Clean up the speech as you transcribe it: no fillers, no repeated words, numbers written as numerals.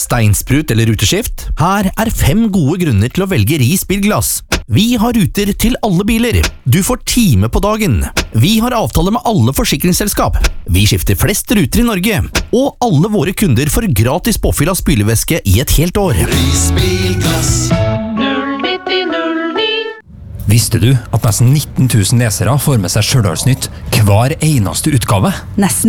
steinsprut eller ruteskift? Her er 5 gode grunner til å velge Ris bilglass. Vi har ruter til alle biler. Du får time på dagen. Vi har avtale med alle forsikringsselskap. Vi skifter flest ruter i Norge. Og alle våre kunder får gratis påfyll av spylevæske i et helt år. Ris bilglass. 09009. Visste du at nesten 19 000 lesere får med seg Stjørdalsnytt hver eneste utgave? Nesten